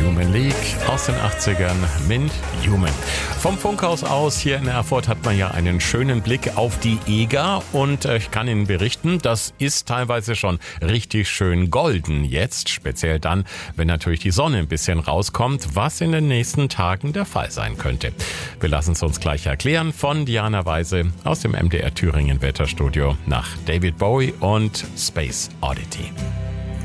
Human League aus den 80ern mit Human. Vom Funkhaus aus hier in Erfurt hat man ja einen schönen Blick auf die Eger und ich kann Ihnen berichten, das ist teilweise schon richtig schön golden jetzt, speziell dann, wenn natürlich die Sonne ein bisschen rauskommt, was in den nächsten Tagen der Fall sein könnte. Wir lassen es uns gleich erklären von Diana Weise aus dem MDR Thüringen Wetterstudio nach David Bowie und Space Oddity.